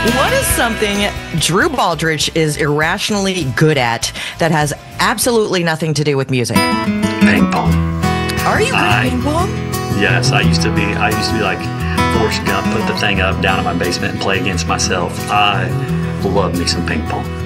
What is something Drew Baldrige is irrationally good at that has absolutely nothing to do with music? Ping pong. Are you good at ping pong? Yes, I used to be like Forrest Gump, put the thing up down in my basement and play against myself. I love me some ping pong.